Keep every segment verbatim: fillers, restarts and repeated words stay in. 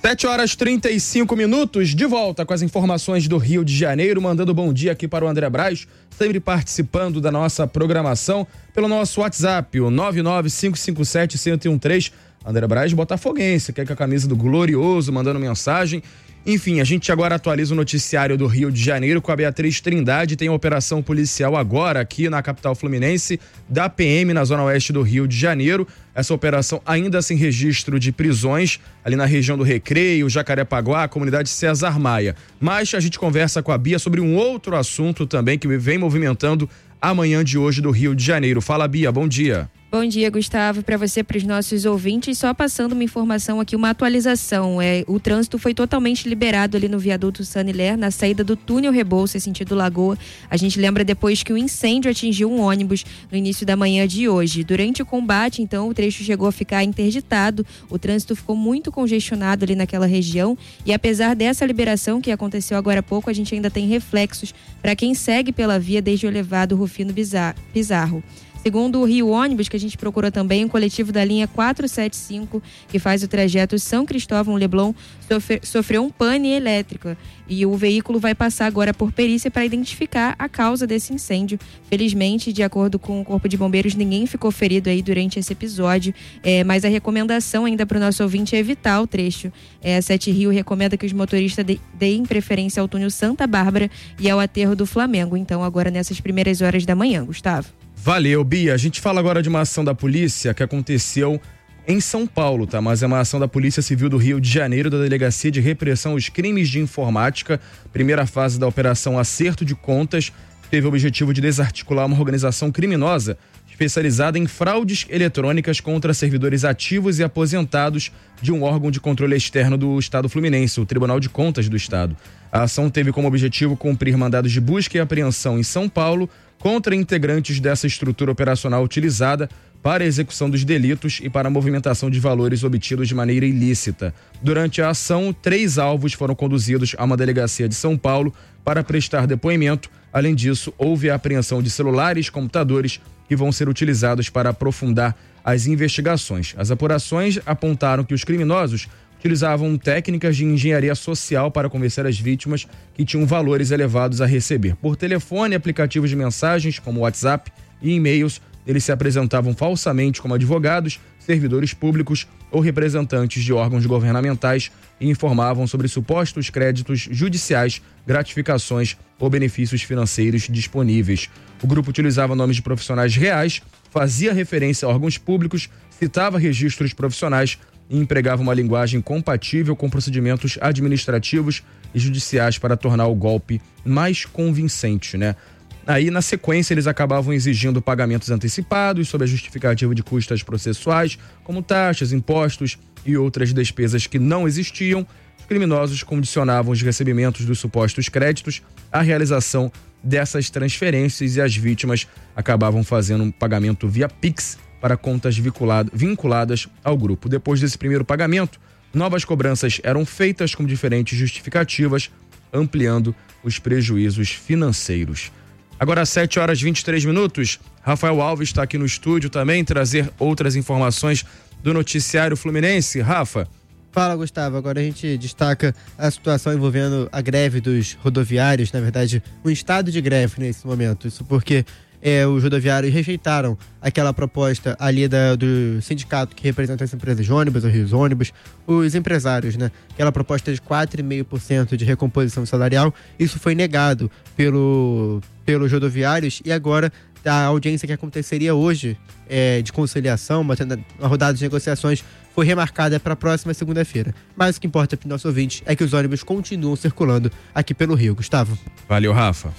sete horas e trinta e cinco minutos, de volta com as informações do Rio de Janeiro, mandando bom dia aqui para o André Braz, sempre participando da nossa programação pelo nosso WhatsApp, o nove nove cinco cinco sete, um zero um três. André Braz, botafoguense, quer com a camisa do Glorioso, mandando mensagem. Enfim, a gente agora atualiza o noticiário do Rio de Janeiro com a Beatriz Trindade. Tem uma operação policial agora aqui na capital fluminense, da P M na zona oeste do Rio de Janeiro. Essa operação ainda sem registro de prisões, ali na região do Recreio, Jacarepaguá, comunidade César Maia. Mas a gente conversa com a Bia sobre um outro assunto também que vem movimentando a manhã de hoje do Rio de Janeiro. Fala, Bia, bom dia. Bom dia, Gustavo, para você, para os nossos ouvintes. Só passando uma informação aqui, uma atualização. É, o trânsito foi totalmente liberado ali no viaduto Saniler, na saída do túnel Rebouças, sentido Lagoa. A gente lembra depois que o incêndio atingiu um ônibus no início da manhã de hoje. Durante o combate, então, o trecho chegou a ficar interditado. O trânsito ficou muito congestionado ali naquela região. E apesar dessa liberação que aconteceu agora há pouco, a gente ainda tem reflexos para quem segue pela via desde o elevado Rufino Pizarro. Segundo o Rio Ônibus, que a gente procurou também, o coletivo da linha quatrocentos e setenta e cinco, que faz o trajeto São Cristóvão-Leblon, sofre, sofreu um pane elétrico. E o veículo vai passar agora por perícia para identificar a causa desse incêndio. Felizmente, de acordo com o Corpo de Bombeiros, ninguém ficou ferido aí durante esse episódio. É, mas a recomendação ainda para o nosso ouvinte é evitar o trecho. É, a Sete Rio recomenda que os motoristas de, deem preferência ao túnel Santa Bárbara e ao aterro do Flamengo. Então, agora nessas primeiras horas da manhã, Gustavo. Valeu, Bia. A gente fala agora de uma ação da polícia que aconteceu em São Paulo, tá? Mas é uma ação da Polícia Civil do Rio de Janeiro, da Delegacia de Repressão aos Crimes de Informática. Primeira fase da Operação Acerto de Contas teve o objetivo de desarticular uma organização criminosa especializada em fraudes eletrônicas contra servidores ativos e aposentados de um órgão de controle externo do Estado Fluminense, o Tribunal de Contas do Estado. A ação teve como objetivo cumprir mandados de busca e apreensão em São Paulo contra integrantes dessa estrutura operacional utilizada para a execução dos delitos e para a movimentação de valores obtidos de maneira ilícita. Durante a ação, três alvos foram conduzidos a uma delegacia de São Paulo para prestar depoimento. Além disso, houve a apreensão de celulares e computadores que vão ser utilizados para aprofundar as investigações. As apurações apontaram que os criminosos utilizavam técnicas de engenharia social para convencer as vítimas que tinham valores elevados a receber. Por telefone, aplicativos de mensagens como WhatsApp e e-mails, eles se apresentavam falsamente como advogados, servidores públicos ou representantes de órgãos governamentais e informavam sobre supostos créditos judiciais, gratificações ou benefícios financeiros disponíveis. O grupo utilizava nomes de profissionais reais, fazia referência a órgãos públicos, citava registros profissionais e empregava uma linguagem compatível com procedimentos administrativos e judiciais para tornar o golpe mais convincente, né? Aí, na sequência, eles acabavam exigindo pagamentos antecipados sob a justificativa de custas processuais, como taxas, impostos e outras despesas que não existiam. Os criminosos condicionavam os recebimentos dos supostos créditos à realização dessas transferências e as vítimas acabavam fazendo um pagamento via Pix para contas vinculadas ao grupo. Depois desse primeiro pagamento, novas cobranças eram feitas com diferentes justificativas, ampliando os prejuízos financeiros. Agora, às sete horas e vinte e três minutos, Rafael Alves está aqui no estúdio também, trazer outras informações do noticiário fluminense. Rafa. Fala, Gustavo. Agora a gente destaca a situação envolvendo a greve dos rodoviários, na verdade, um estado de greve nesse momento. Isso porque é, os rodoviários rejeitaram aquela proposta ali da, do sindicato que representa as empresas de ônibus, os Rios Ônibus, os empresários, né? Aquela proposta de quatro vírgula cinco por cento de recomposição salarial. Isso foi negado pelo, pelos rodoviários e agora a audiência que aconteceria hoje é, de conciliação, uma, uma rodada de negociações, foi remarcada para a próxima segunda-feira. Mas o que importa para o nosso ouvinte é que os ônibus continuam circulando aqui pelo Rio. Gustavo. Valeu, Rafa.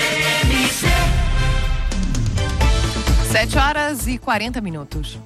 sete horas e quarenta minutos.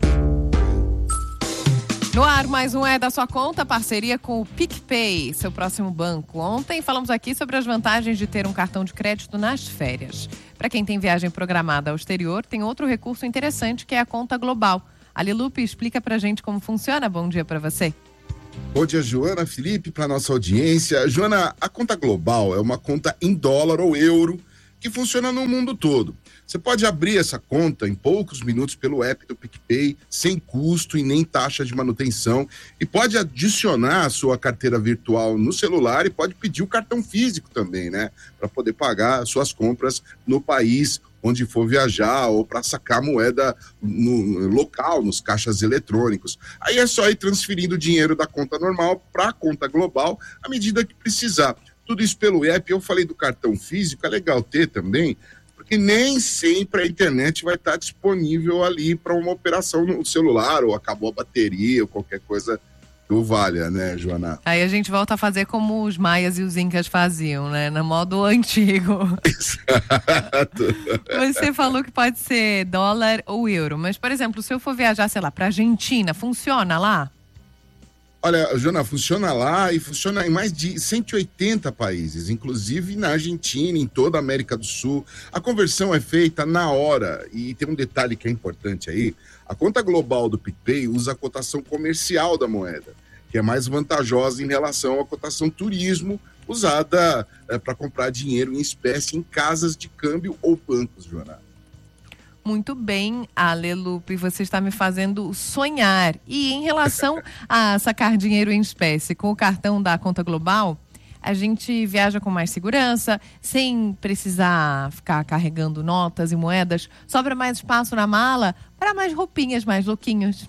No ar, mais um É da Sua Conta, parceria com o PicPay, seu próximo banco. Ontem falamos aqui sobre as vantagens de ter um cartão de crédito nas férias. Para quem tem viagem programada ao exterior, tem outro recurso interessante que é a conta global. A Lilupe explica pra gente como funciona. Bom dia para você. Bom dia, Joana, Felipe, para nossa audiência. Joana, a conta global é uma conta em dólar ou euro que funciona no mundo todo. Você pode abrir essa conta em poucos minutos pelo app do PicPay, sem custo e nem taxa de manutenção, e pode adicionar a sua carteira virtual no celular e pode pedir o cartão físico também, né? Para poder pagar suas compras no país onde for viajar ou para sacar moeda no local, nos caixas eletrônicos. Aí é só ir transferindo o dinheiro da conta normal para a conta global à medida que precisar. Tudo isso pelo app. Eu falei do cartão físico, é legal ter também, porque nem sempre a internet vai estar disponível ali para uma operação no celular, ou acabou a bateria, ou qualquer coisa que o valha, né, Joana? Aí a gente volta a fazer como os maias e os incas faziam, né, no modo antigo. Exato. Você falou que pode ser dólar ou euro, mas, por exemplo, se eu for viajar, sei lá, para Argentina, funciona lá? Olha, Joana, funciona lá e funciona em mais de cento e oitenta países, inclusive na Argentina, em toda a América do Sul. A conversão é feita na hora e tem um detalhe que é importante aí. A conta global do PicPay usa a cotação comercial da moeda, que é mais vantajosa em relação à cotação turismo usada é, para comprar dinheiro em espécie em casas de câmbio ou bancos, Joana. Muito bem, Alelupe, você está me fazendo sonhar. E em relação a sacar dinheiro em espécie com o cartão da conta global, a gente viaja com mais segurança, sem precisar ficar carregando notas e moedas, sobra mais espaço na mala para mais roupinhas, mais lookinhos.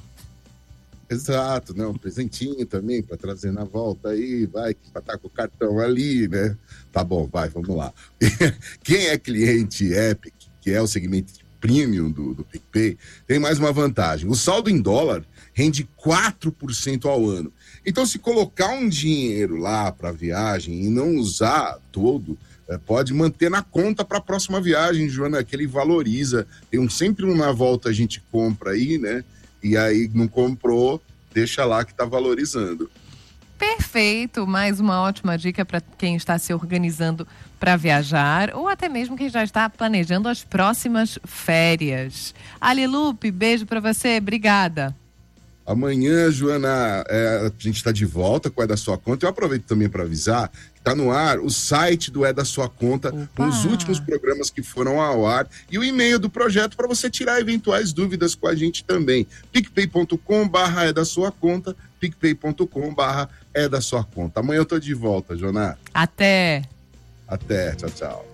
Exato, né? Um presentinho também para trazer na volta aí, vai, que vai estar com o cartão ali, né? Tá bom, vai, vamos lá. Quem é cliente Epic, que é o segmento premium do, do PicPay, tem mais uma vantagem. O saldo em dólar rende quatro por cento ao ano. Então, se colocar um dinheiro lá para viagem e não usar todo, é, pode manter na conta para a próxima viagem, Joana, que ele valoriza. Tem um, sempre um na volta a gente compra aí, né? E aí não comprou, deixa lá que está valorizando. Perfeito, mais uma ótima dica para quem está se organizando para viajar ou até mesmo quem já está planejando as próximas férias. Alelupe, beijo para você, obrigada. Amanhã, Joana, é, a gente está de volta com o É da Sua Conta. Eu aproveito também para avisar que está no ar o site do É da Sua Conta, Opa. com os últimos programas que foram ao ar e o e-mail do projeto para você tirar eventuais dúvidas com a gente também. picpay ponto com barra é da sua conta, picpay ponto com barra é da sua conta. Amanhã eu tô de volta, Joana. Até. Até, tchau, tchau.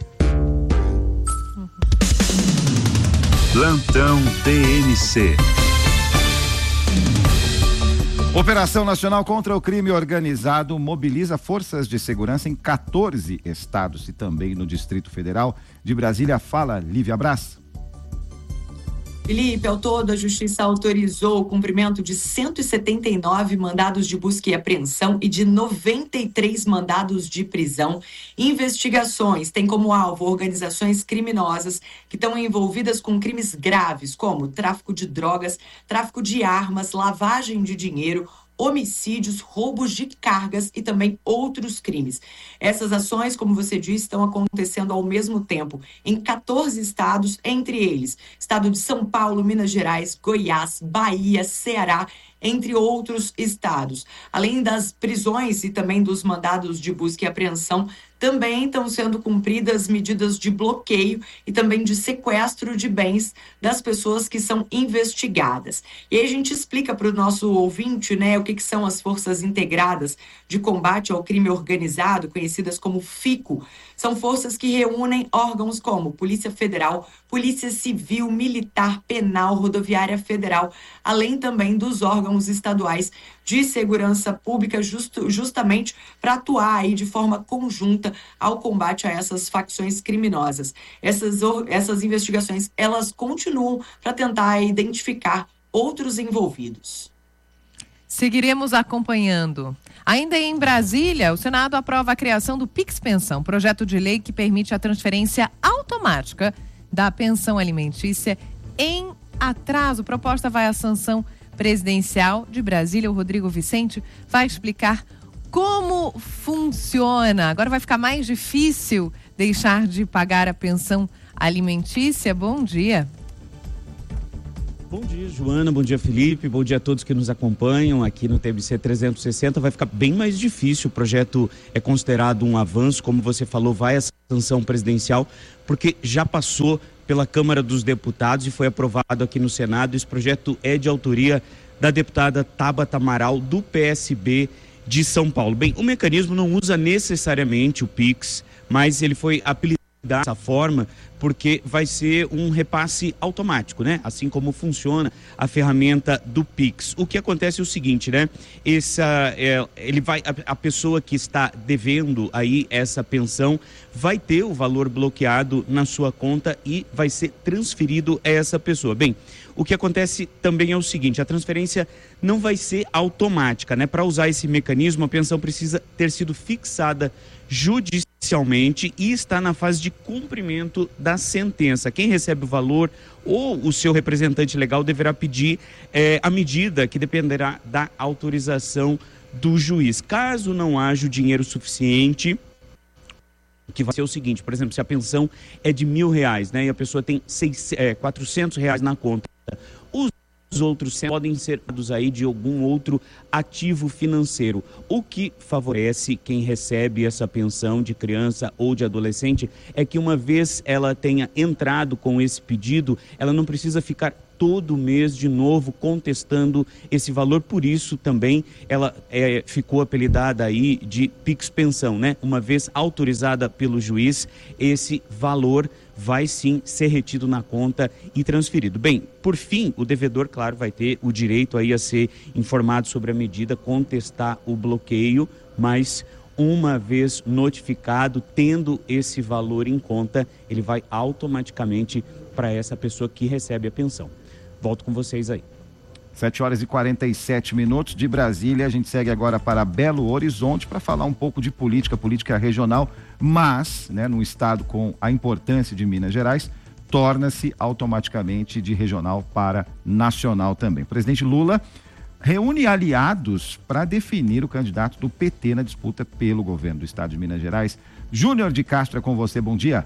Plantão T N C. Operação Nacional contra o Crime Organizado mobiliza forças de segurança em quatorze estados e também no Distrito Federal. De Brasília, fala Lívia Braz. Felipe, ao todo, a Justiça autorizou o cumprimento de cento e setenta e nove mandados de busca e apreensão e de noventa e três mandados de prisão. Investigações têm como alvo organizações criminosas que estão envolvidas com crimes graves, como tráfico de drogas, tráfico de armas, lavagem de dinheiro, homicídios, roubos de cargas e também outros crimes. Essas ações, como você disse, estão acontecendo ao mesmo tempo em quatorze estados, entre eles estado de São Paulo, Minas Gerais, Goiás, Bahia, Ceará, entre outros estados. Além das prisões e também dos mandados de busca e apreensão, também estão sendo cumpridas medidas de bloqueio e também de sequestro de bens das pessoas que são investigadas. E aí a gente explica para o nosso ouvinte, né, o que, que são as Forças Integradas de Combate ao Crime Organizado, conhecidas como FICO. São forças que reúnem órgãos como Polícia Federal, Polícia Civil, Militar, Penal, Rodoviária Federal, além também dos órgãos estaduais de segurança pública, justo, justamente para atuar aí de forma conjunta ao combate a essas facções criminosas. Essas, essas investigações, elas continuam para tentar identificar outros envolvidos. Seguiremos acompanhando. Ainda em Brasília, o Senado aprova a criação do Pix Pensão, projeto de lei que permite a transferência automática da pensão alimentícia em atraso. A proposta vai à sanção presidencial de Brasília. O Rodrigo Vicente vai explicar como funciona. Agora vai ficar mais difícil deixar de pagar a pensão alimentícia. Bom dia. Bom dia, Joana, bom dia, Felipe, bom dia a todos que nos acompanham aqui no T B C trezentos e sessenta. Vai ficar bem mais difícil, o projeto é considerado um avanço, como você falou, vai a sanção presidencial, porque já passou pela Câmara dos Deputados e foi aprovado aqui no Senado. Esse projeto é de autoria da deputada Tabata Amaral, do P S B de São Paulo. Bem, o mecanismo não usa necessariamente o Pix, mas ele foi apelidado dessa forma porque vai ser um repasse automático, né? Assim como funciona a ferramenta do Pix. O que acontece é o seguinte, né? Essa, é, ele vai, a, a pessoa que está devendo aí essa pensão vai ter o valor bloqueado na sua conta e vai ser transferido a essa pessoa. Bem, o que acontece também é o seguinte, a transferência não vai ser automática, né? Para usar esse mecanismo, a pensão precisa ter sido fixada judicialmente e está na fase de cumprimento da sentença. Quem recebe o valor ou o seu representante legal deverá pedir é, a medida que dependerá da autorização do juiz. Caso não haja o dinheiro suficiente, que vai ser o seguinte, por exemplo, se a pensão é de mil reais, né, e a pessoa tem seis, é, quatrocentos reais na conta, os Os outros podem ser dados aí de algum outro ativo financeiro. O que favorece quem recebe essa pensão de criança ou de adolescente é que uma vez ela tenha entrado com esse pedido, ela não precisa ficar todo mês de novo contestando esse valor. Por isso também ela é, ficou apelidada aí de Pix Pensão, né? Uma vez autorizada pelo juiz, esse valor vai sim ser retido na conta e transferido. Bem, por fim, o devedor, claro, vai ter o direito aí a ser informado sobre a medida, contestar o bloqueio, mas uma vez notificado, tendo esse valor em conta, ele vai automaticamente para essa pessoa que recebe a pensão. Volto com vocês aí. sete horas e quarenta e sete minutos de Brasília. A gente segue agora para Belo Horizonte para falar um pouco de política, política regional, mas, né, num estado com a importância de Minas Gerais, torna-se automaticamente de regional para nacional também. O presidente Lula reúne aliados para definir o candidato do P T na disputa pelo governo do estado de Minas Gerais. Júnior de Castro é com você, bom dia.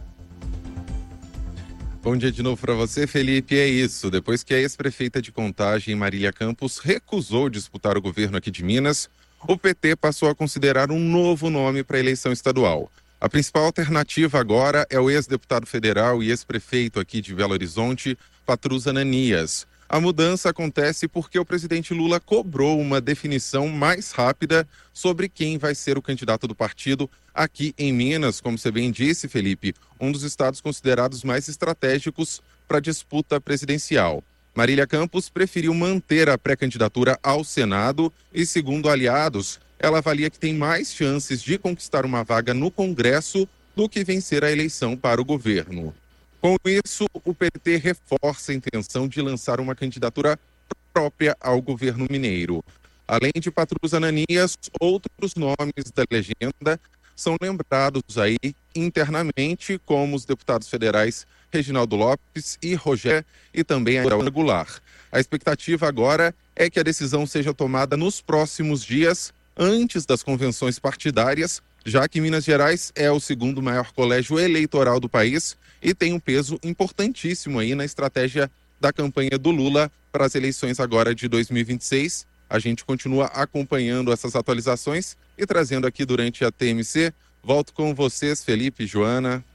Bom dia de novo para você, Felipe. É isso. Depois que a ex-prefeita de Contagem, Marília Campos, recusou disputar o governo aqui de Minas, o P T passou a considerar um novo nome para a eleição estadual. A principal alternativa agora é o ex-deputado federal e ex-prefeito aqui de Belo Horizonte, Patrus Ananias. A mudança acontece porque o presidente Lula cobrou uma definição mais rápida sobre quem vai ser o candidato do partido aqui em Minas, como você bem disse, Felipe, um dos estados considerados mais estratégicos para a disputa presidencial. Marília Campos preferiu manter a pré-candidatura ao Senado e, segundo aliados, ela avalia que tem mais chances de conquistar uma vaga no Congresso do que vencer a eleição para o governo. Com isso, o P T reforça a intenção de lançar uma candidatura própria ao governo mineiro. Além de Patrus Ananias, outros nomes da legenda são lembrados aí internamente, como os deputados federais Reginaldo Lopes e Rogério, e também a Aura Goulart. A expectativa agora é que a decisão seja tomada nos próximos dias, antes das convenções partidárias, já que Minas Gerais é o segundo maior colégio eleitoral do país e tem um peso importantíssimo aí na estratégia da campanha do Lula para as eleições agora de dois mil e vinte e seis. A gente continua acompanhando essas atualizações e trazendo aqui durante a T M C. Volto com vocês, Felipe e Joana.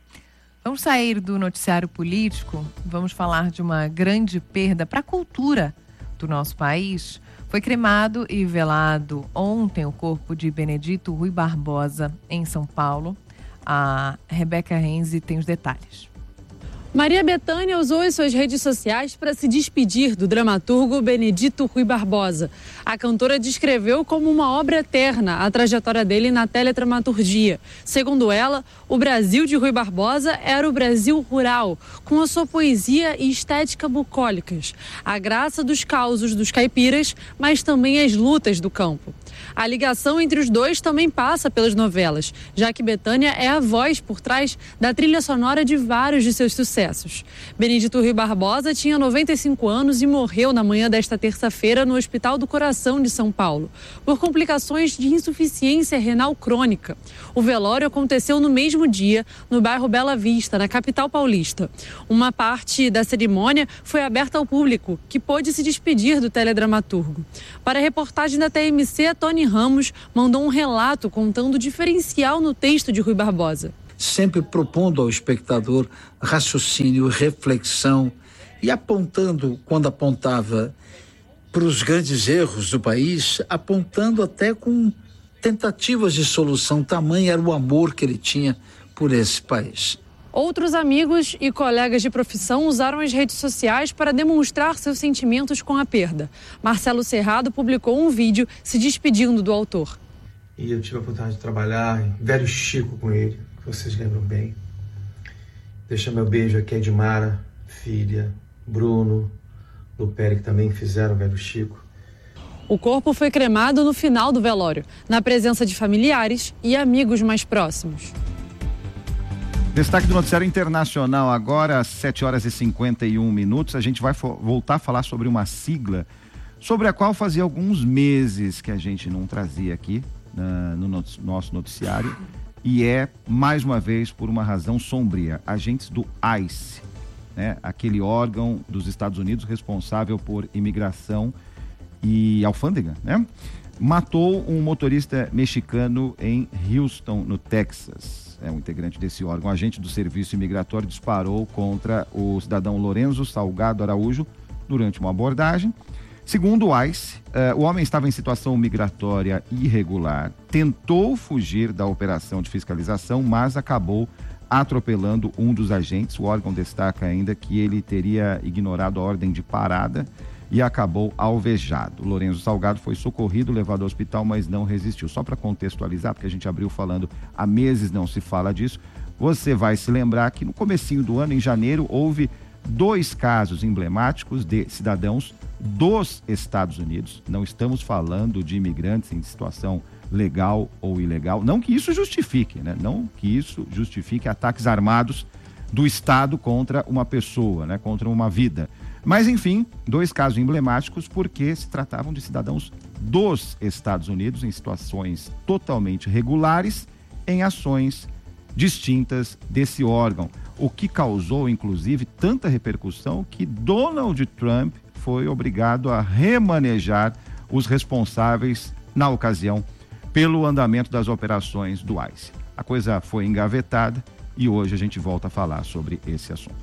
Vamos sair do noticiário político, vamos falar de uma grande perda para a cultura do nosso país. Foi cremado e velado ontem o corpo de Benedito Rui Barbosa, em São Paulo. A Rebeca Renzi tem os detalhes. Maria Bethânia usou as suas redes sociais para se despedir do dramaturgo Benedito Rui Barbosa. A cantora descreveu como uma obra eterna a trajetória dele na teledramaturgia. Segundo ela, o Brasil de Rui Barbosa era o Brasil rural, com a sua poesia e estética bucólicas, a graça dos causos dos caipiras, mas também as lutas do campo. A ligação entre os dois também passa pelas novelas, já que Bethânia é a voz por trás da trilha sonora de vários de seus sucessos. Benedito Rui Barbosa tinha noventa e cinco anos e morreu na manhã desta terça-feira no Hospital do Coração de São Paulo, por complicações de insuficiência renal crônica. O velório aconteceu no mesmo dia, no bairro Bela Vista, na capital paulista. Uma parte da cerimônia foi aberta ao público, que pôde se despedir do teledramaturgo. Para a reportagem da T M C, Tony Ramos mandou um relato contando o diferencial no texto de Rui Barbosa. sempre propondo ao espectador raciocínio, reflexão e apontando, quando apontava para os grandes erros do país, apontando até com tentativas de solução. Tamanho era o amor que ele tinha por esse país. Outros amigos e colegas de profissão usaram as redes sociais para demonstrar seus sentimentos com a perda. Marcelo Serrado publicou um vídeo se despedindo do autor. E eu tive a oportunidade de trabalhar em Velho Chico com ele, que vocês lembram bem. Deixa meu beijo aqui a Edmara, filha, Bruno, Luperi, que também fizeram Velho Chico. O corpo foi cremado no final do velório, na presença de familiares e amigos mais próximos. Destaque do noticiário internacional agora, às sete horas e cinquenta e um minutos. A gente vai voltar a falar sobre uma sigla sobre a qual fazia alguns meses que a gente não trazia aqui uh, no not- nosso noticiário. E é, mais uma vez, por uma razão sombria, agentes do ICE, né? Aquele órgão dos Estados Unidos responsável por imigração e alfândega, né? Matou um motorista mexicano em Houston, no Texas. É um integrante desse órgão. Um agente do Serviço Imigratório disparou contra o cidadão Lorenzo Salgado Araújo durante uma abordagem. Segundo o ICE, uh, o homem estava em situação migratória irregular, tentou fugir da operação de fiscalização, mas acabou atropelando um dos agentes. O órgão destaca ainda que ele teria ignorado a ordem de parada e acabou alvejado. O Lorenzo Salgado foi socorrido, levado ao hospital, mas não resistiu. Só para contextualizar, porque a gente abriu falando, há meses não se fala disso, você vai se lembrar que no comecinho do ano, em janeiro, houve dois casos emblemáticos de cidadãos dos Estados Unidos. Não estamos falando de imigrantes em situação legal ou ilegal. Não que isso justifique, né? Não que isso justifique ataques armados do Estado contra uma pessoa, né? Contra uma vida. Mas, enfim, dois casos emblemáticos porque se tratavam de cidadãos dos Estados Unidos em situações totalmente regulares, em ações distintas desse órgão. O que causou, inclusive, tanta repercussão que Donald Trump foi obrigado a remanejar os responsáveis, na ocasião, pelo andamento das operações do ICE. A coisa foi engavetada e hoje a gente volta a falar sobre esse assunto.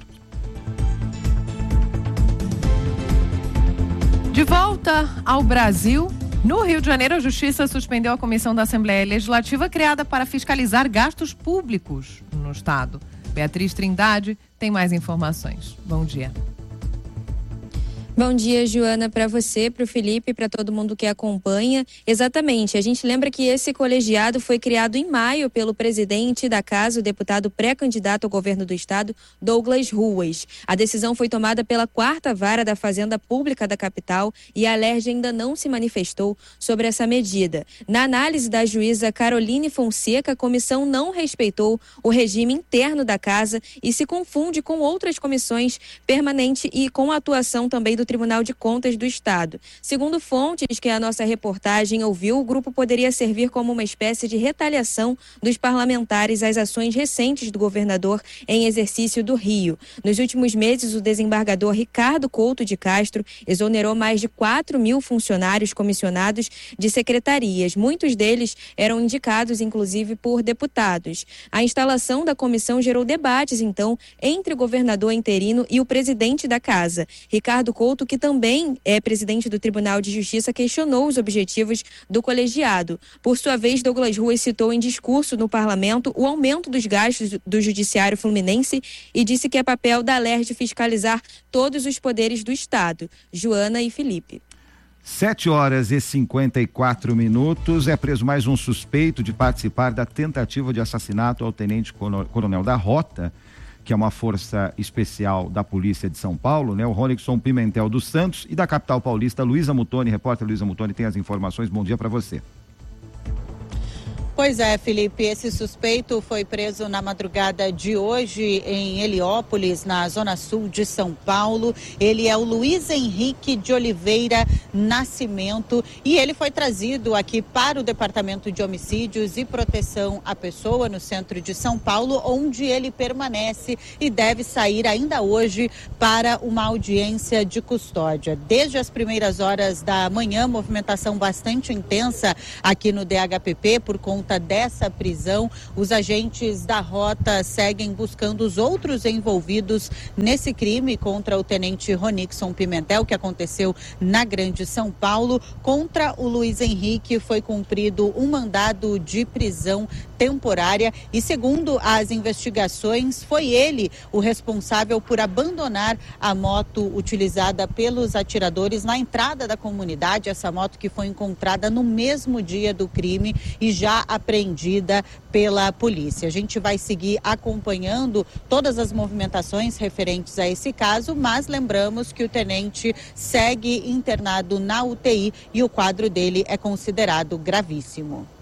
De volta ao Brasil, no Rio de Janeiro, a Justiça suspendeu a comissão da Assembleia Legislativa criada para fiscalizar gastos públicos no Estado. Beatriz Trindade tem mais informações. Bom dia. Bom dia, Joana, para você, para o Felipe, para todo mundo que acompanha. Exatamente, a gente lembra que esse colegiado foi criado em maio pelo presidente da casa, o deputado pré-candidato ao governo do estado, Douglas Ruas. A decisão foi tomada pela quarta vara da Fazenda Pública da capital e a Alerj ainda não se manifestou sobre essa medida. Na análise da juíza Caroline Fonseca, a comissão não respeitou o regime interno da casa e se confunde com outras comissões permanentes e com a atuação também do Tribunal de Contas do Estado. Segundo fontes que a nossa reportagem ouviu, o grupo poderia servir como uma espécie de retaliação dos parlamentares às ações recentes do governador em exercício do Rio. Nos últimos meses, o desembargador Ricardo Couto de Castro exonerou mais de quatro mil funcionários comissionados de secretarias. Muitos deles eram indicados, inclusive, por deputados. A instalação da comissão gerou debates, então, entre o governador interino e o presidente da casa. Ricardo Couto, que também é presidente do Tribunal de Justiça, questionou os objetivos do colegiado. Por sua vez, Douglas Ruas citou em discurso no parlamento o aumento dos gastos do judiciário fluminense e disse que é papel da Alerj fiscalizar todos os poderes do Estado. Joana e Felipe. sete horas e cinquenta e quatro minutos. É preso mais um suspeito de participar da tentativa de assassinato ao tenente coronel da Rota, que é uma força especial da Polícia de São Paulo, né? O Ronixon Pimentel dos Santos, e da capital paulista, Luísa Mutoni. Repórter Luísa Mutoni tem as informações. Bom dia para você. Pois é, Felipe, esse suspeito foi preso na madrugada de hoje em Heliópolis, na zona sul de São Paulo. Ele é o Luiz Henrique de Oliveira Nascimento e ele foi trazido aqui para o Departamento de Homicídios e Proteção à Pessoa, no centro de São Paulo, onde ele permanece e deve sair ainda hoje para uma audiência de custódia. Desde as primeiras horas da manhã, movimentação bastante intensa aqui no D H P P por conta conta dessa prisão. Os agentes da rota seguem buscando os outros envolvidos nesse crime contra o tenente Ronixon Pimentel, que aconteceu na Grande São Paulo. Contra o Luiz Henrique foi cumprido um mandado de prisão temporária e, segundo as investigações, foi ele o responsável por abandonar a moto utilizada pelos atiradores na entrada da comunidade, essa moto que foi encontrada no mesmo dia do crime e já apreendida pela polícia. A gente vai seguir acompanhando todas as movimentações referentes a esse caso, mas lembramos que o tenente segue internado na U T I e o quadro dele é considerado gravíssimo.